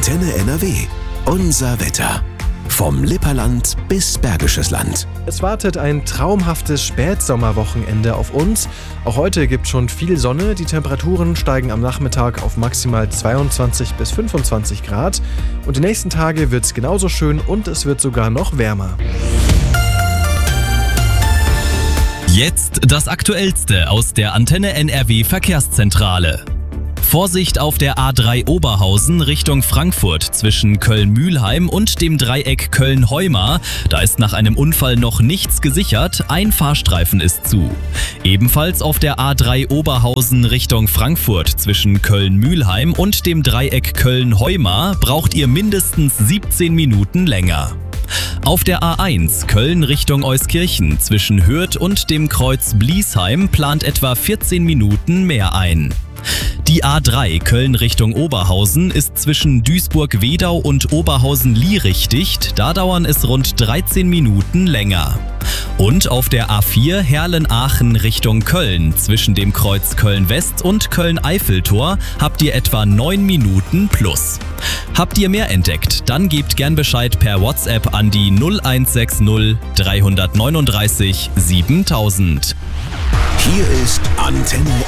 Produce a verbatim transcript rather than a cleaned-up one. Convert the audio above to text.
Antenne N R W. Unser Wetter. Vom Lipperland bis Bergisches Land. Es wartet ein traumhaftes Spätsommerwochenende auf uns. Auch heute gibt es schon viel Sonne. Die Temperaturen steigen am Nachmittag auf maximal zweiundzwanzig bis fünfundzwanzig Grad. Und die nächsten Tage wird es genauso schön und es wird sogar noch wärmer. Jetzt das Aktuellste aus der Antenne N R W Verkehrszentrale. Vorsicht auf der A drei Oberhausen Richtung Frankfurt zwischen Köln-Mühlheim und dem Dreieck Köln-Heumar. Da ist nach einem Unfall noch nichts gesichert, ein Fahrstreifen ist zu. Ebenfalls auf der A drei Oberhausen Richtung Frankfurt zwischen Köln-Mühlheim und dem Dreieck Köln-Heumar braucht ihr mindestens siebzehn Minuten länger. Auf der A eins Köln Richtung Euskirchen zwischen Hürth und dem Kreuz Bliesheim plant etwa vierzehn Minuten mehr ein. Die A drei Köln Richtung Oberhausen ist zwischen Duisburg-Wedau und Oberhausen-Lierich dicht, da dauern es rund dreizehn Minuten länger. Und auf der A vier Herlen-Aachen Richtung Köln zwischen dem Kreuz Köln-West und Köln-Eiffeltor habt ihr etwa neun Minuten plus. Habt ihr mehr entdeckt, dann gebt gern Bescheid per WhatsApp an die null eins sechs null drei neun drei siebentausend. Hier ist Antenne